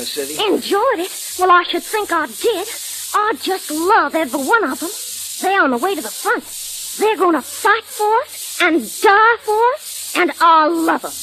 City. Enjoyed it? Well, I should think I did. I just love every one of them. They're on the way to the front. They're going to fight for us and die for us, and I love them.